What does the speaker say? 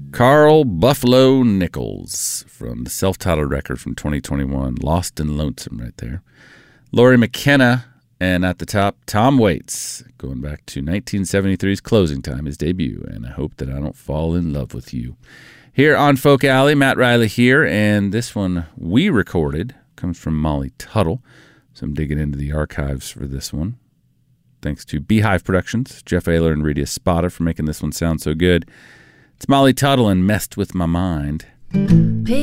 Carl Buffalo Nichols from the self-titled record from 2021, Lost and Lonesome right there. Laurie McKenna, and at the top, Tom Waits, going back to 1973's Closing Time, his debut, and I Hope That I Don't Fall in Love with You. Here on Folk Alley, Matt Riley here, and this one we recorded comes from Molly Tuttle, so I'm digging into the archives for this one. Thanks to Beehive Productions, Jeff Ayler and Rita Spada for making this one sound so good. It's Molly Tuttle and Messed With My Mind.